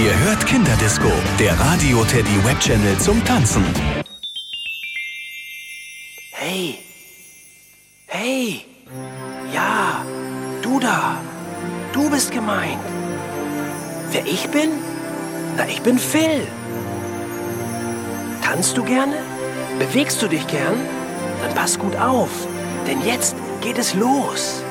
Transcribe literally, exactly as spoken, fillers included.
Ihr hört Kinderdisco, der Radio Teddy Webchannel zum Tanzen. Hey, hey, ja, du da, du bist gemeint. Wer ich bin? Na, ich bin Phil. Tanzt du gerne? Bewegst du dich gern? Dann pass gut auf, denn jetzt geht es los.